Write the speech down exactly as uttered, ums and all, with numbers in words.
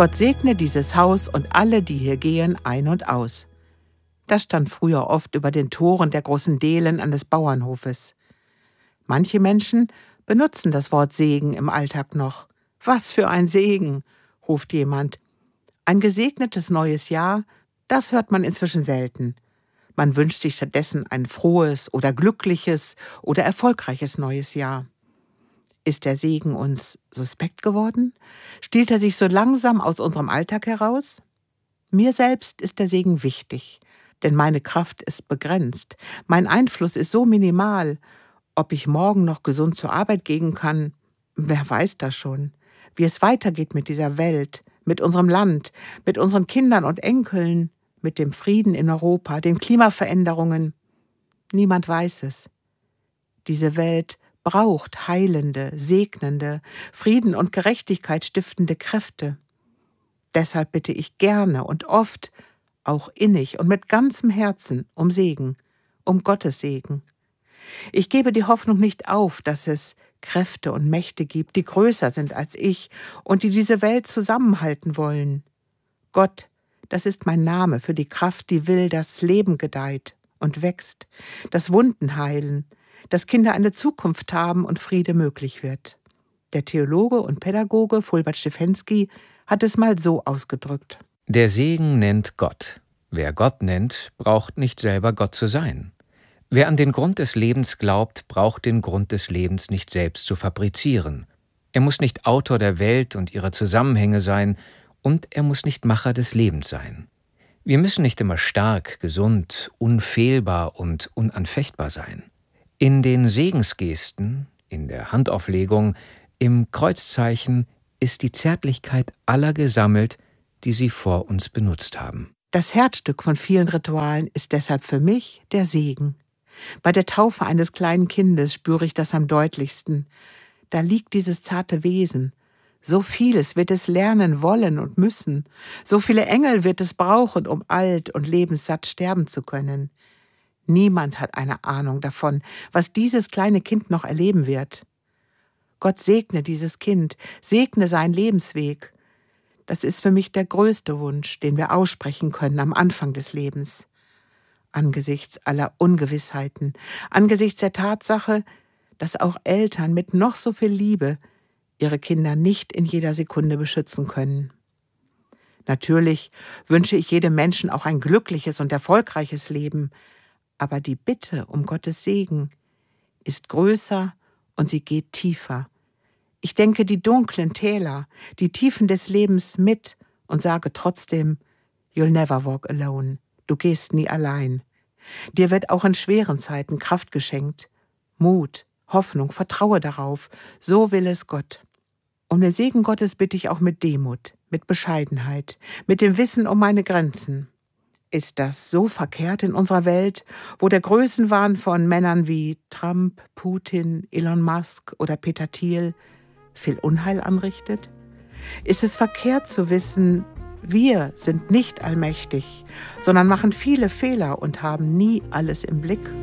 Gott segne dieses Haus und alle, die hier gehen, ein und aus. Das stand früher oft über den Toren der großen Delen eines Bauernhofes. Manche Menschen benutzen das Wort Segen im Alltag noch. Was für ein Segen, ruft jemand. Ein gesegnetes neues Jahr, das hört man inzwischen selten. Man wünscht sich stattdessen ein frohes oder glückliches oder erfolgreiches neues Jahr. Ist der Segen uns suspekt geworden? Stiehlt er sich so langsam aus unserem Alltag heraus? Mir selbst ist der Segen wichtig, denn meine Kraft ist begrenzt. Mein Einfluss ist so minimal. Ob ich morgen noch gesund zur Arbeit gehen kann, wer weiß das schon. Wie es weitergeht mit dieser Welt, mit unserem Land, mit unseren Kindern und Enkeln, mit dem Frieden in Europa, den Klimaveränderungen. Niemand weiß es. Diese Welt braucht heilende, segnende, Frieden und Gerechtigkeit stiftende Kräfte. Deshalb bitte ich gerne und oft, auch innig und mit ganzem Herzen, um Segen, um Gottes Segen. Ich gebe die Hoffnung nicht auf, dass es Kräfte und Mächte gibt, die größer sind als ich und die diese Welt zusammenhalten wollen. Gott, das ist mein Name für die Kraft, die will, dass Leben gedeiht und wächst, dass Wunden heilen, dass Kinder eine Zukunft haben und Friede möglich wird. Der Theologe und Pädagoge Fulbert Stefensky hat es mal so ausgedrückt. Der Segen nennt Gott. Wer Gott nennt, braucht nicht selber Gott zu sein. Wer an den Grund des Lebens glaubt, braucht den Grund des Lebens nicht selbst zu fabrizieren. Er muss nicht Autor der Welt und ihrer Zusammenhänge sein, und er muss nicht Macher des Lebens sein. Wir müssen nicht immer stark, gesund, unfehlbar und unanfechtbar sein. In den Segensgesten, in der Handauflegung, im Kreuzzeichen ist die Zärtlichkeit aller gesammelt, die sie vor uns benutzt haben. Das Herzstück von vielen Ritualen ist deshalb für mich der Segen. Bei der Taufe eines kleinen Kindes spüre ich das am deutlichsten. Da liegt dieses zarte Wesen. So vieles wird es lernen wollen und müssen. So viele Engel wird es brauchen, um alt und lebenssatt sterben zu können. Niemand hat eine Ahnung davon, was dieses kleine Kind noch erleben wird. Gott segne dieses Kind, segne seinen Lebensweg. Das ist für mich der größte Wunsch, den wir aussprechen können am Anfang des Lebens. Angesichts aller Ungewissheiten, angesichts der Tatsache, dass auch Eltern mit noch so viel Liebe ihre Kinder nicht in jeder Sekunde beschützen können. Natürlich wünsche ich jedem Menschen auch ein glückliches und erfolgreiches Leben, aber die Bitte um Gottes Segen ist größer und sie geht tiefer. Ich denke die dunklen Täler, die Tiefen des Lebens mit und sage trotzdem, you'll never walk alone. Du gehst nie allein. Dir wird auch in schweren Zeiten Kraft geschenkt. Mut, Hoffnung, vertraue darauf. So will es Gott. Um den Segen Gottes bitte ich auch mit Demut, mit Bescheidenheit, mit dem Wissen um meine Grenzen. Ist das so verkehrt in unserer Welt, wo der Größenwahn von Männern wie Trump, Putin, Elon Musk oder Peter Thiel viel Unheil anrichtet? Ist es verkehrt zu wissen, wir sind nicht allmächtig, sondern machen viele Fehler und haben nie alles im Blick?